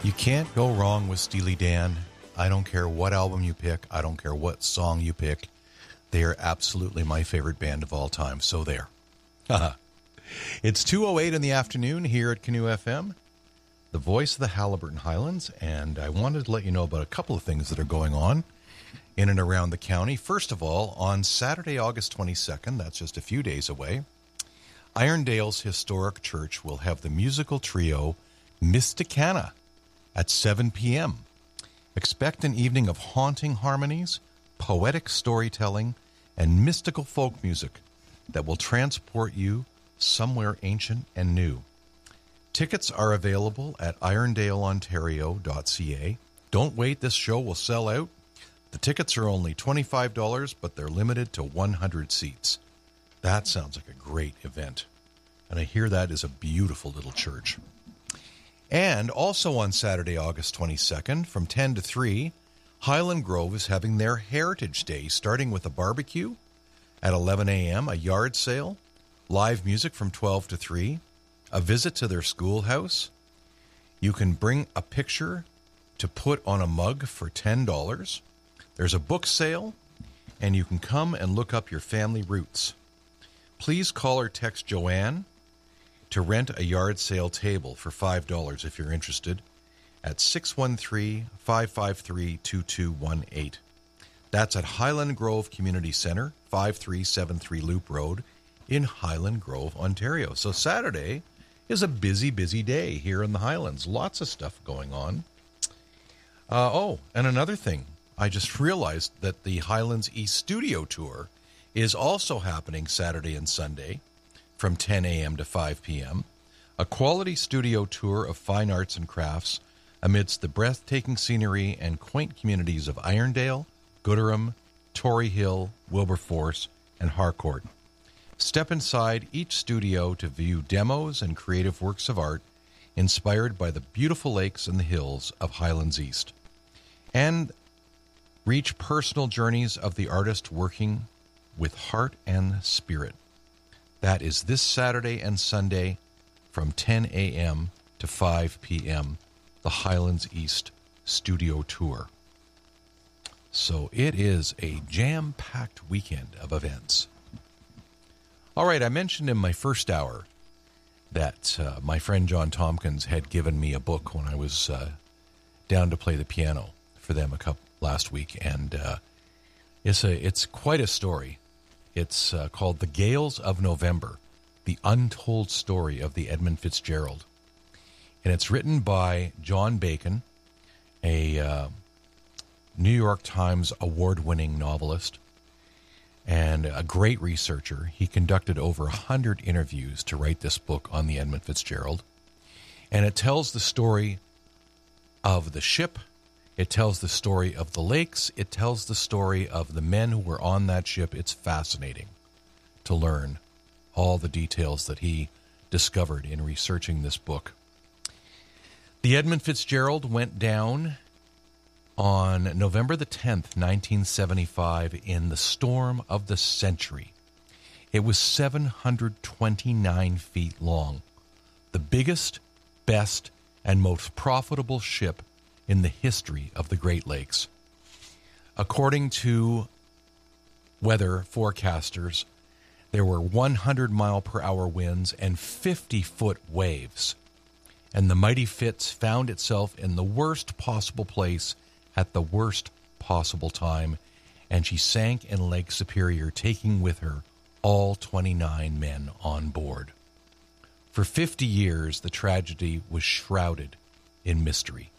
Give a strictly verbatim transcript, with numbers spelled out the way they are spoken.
You can't go wrong with Steely Dan. I don't care what album you pick. I don't care what song you pick. They are absolutely my favorite band of all time. So there. It's two oh eight in the afternoon here at Canoe F M, the voice of the Haliburton Highlands, and I wanted to let you know about a couple of things that are going on in and around the county. First of all, on Saturday, August twenty-second, that's just a few days away, Irondale's Historic Church will have the musical trio Mysticana at seven p.m. Expect an evening of haunting harmonies, poetic storytelling, and mystical folk music that will transport you somewhere ancient and new. Tickets are available at irondale ontario dot c a. Don't wait, this show will sell out. The tickets are only twenty-five dollars, but they're limited to one hundred seats. That sounds like a great event. And I hear that is a beautiful little church. And also on Saturday, August twenty-second, from ten to three, Highland Grove is having their Heritage Day, starting with a barbecue at eleven a.m., a yard sale, live music from twelve to three, a visit to their schoolhouse. You can bring a picture to put on a mug for ten dollars. There's a book sale, and you can come and look up your family roots. Please call or text Joanne to rent a yard sale table for five dollars if you're interested at six one three, five five three, two two one eight. That's at Highland Grove Community Centre, five three seven three Loop Road in Highland Grove, Ontario. So Saturday is a busy, busy day here in the Highlands. Lots of stuff going on. Uh, oh, and another thing. I just realized that the Highlands East Studio Tour is also happening Saturday and Sunday from ten a.m. to five p.m. A quality studio tour of fine arts and crafts amidst the breathtaking scenery and quaint communities of Irondale, Gooderham, Tory Hill, Wilberforce, and Harcourt. Step inside each studio to view demos and creative works of art inspired by the beautiful lakes and the hills of Highlands East. And reach personal journeys of the artist working with heart and spirit. That is this Saturday and Sunday from ten a.m. to five p.m., the Highlands East Studio Tour. So it is a jam-packed weekend of events. All right, I mentioned in my first hour that uh, my friend John Tompkins had given me a book when I was uh, down to play the piano for them a couple last week, and uh, it's a it's quite a story. It's uh, called The Gales of November, The Untold Story of the Edmund Fitzgerald. And it's written by John Bacon, a uh, New York Times award-winning novelist and a great researcher. He conducted over one hundred interviews to write this book on the Edmund Fitzgerald. And it tells the story of the ship. It tells the story of the lakes. It tells the story of the men who were on that ship. It's fascinating to learn all the details that he discovered in researching this book. The Edmund Fitzgerald went down on November the tenth, nineteen seventy-five, in the storm of the century. It was seven hundred twenty-nine feet long, the biggest, best, and most profitable ship in the history of the Great Lakes. According to weather forecasters, there were one hundred mile per hour winds and fifty foot waves. And the mighty Fitz found itself in the worst possible place at the worst possible time, and she sank in Lake Superior, taking with her all twenty-nine men on board. For fifty years, the tragedy was shrouded in mystery.